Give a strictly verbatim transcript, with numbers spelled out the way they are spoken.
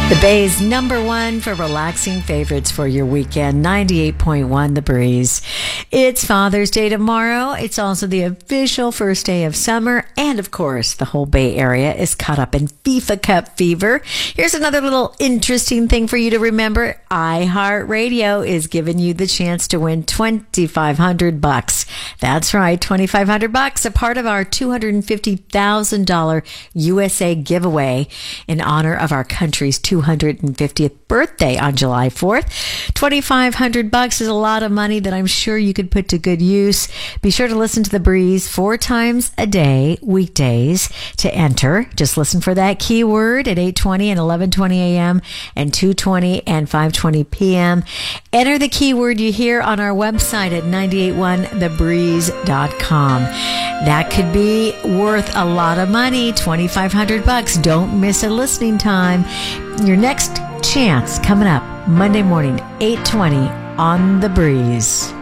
The Bay's number one for relaxing favorites for your weekend, ninety-eight point one The Breeze. It's Father's Day tomorrow. It's also the official first day of summer. And of course, the whole Bay Area is caught up in FIFA Cup fever. Here's another little interesting thing for you to remember. iHeartRadio is giving you the chance to win twenty-five hundred bucks. That's right, twenty-five hundred bucks, a part of our two hundred fifty thousand dollars U S A giveaway in honor of our country's two hundred fiftieth birthday on July fourth. twenty-five hundred bucks is a lot of money that I'm sure you could put to good use. Be sure to listen to The Breeze four times a day, weekdays, to enter. Just listen for that keyword at eight twenty and eleven twenty a.m. and two twenty and five twenty p.m. Enter the keyword you hear on our website at nine eight one the breeze dot com. That could be worth a lot of money, twenty-five hundred bucks. Don't miss a listening time. Your next chance coming up Monday morning, eight twenty on The Breeze.